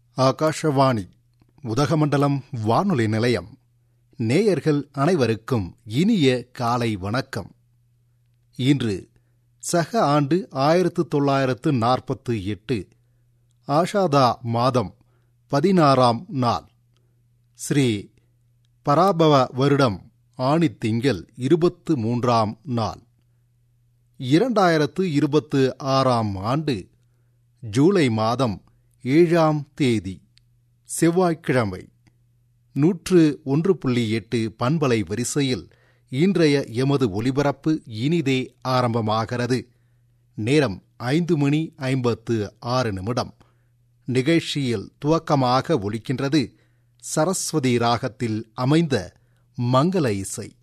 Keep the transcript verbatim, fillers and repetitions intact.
ஆகாஷவாணி உதகமண்டலம் வானொலி நிலையம். நேயர்கள் அனைவருக்கும் இனிய காலை வணக்கம். இன்று சக ஆண்டு ஆயிரத்து தொள்ளாயிரத்து நாற்பத்து எட்டு ஆஷாதா மாதம் பதினாறாம் நாள், ஸ்ரீ பராபவ வருடம் ஆணித்திங்கள் இருபத்து மூன்றாம் நாள், இரண்டாயிரத்து இருபத்து ஆறாம் ஆண்டு ஜூலை மாதம் ஏழாம் தேதி செவ்வாய்க்கிழமை. நூற்று ஒன்று புள்ளி எட்டு பண்பலை வரிசையில் இன்றைய எமது ஒலிபரப்பு இனிதே ஆரம்பமாகிறது. நேரம் ஐந்து மணி ஐம்பத்து ஆறு நிமிடம். நிகழ்ச்சியில் துவக்கமாக ஒலிக்கின்றது சரஸ்வதி ராகத்தில் அமைந்த மங்கள இசை.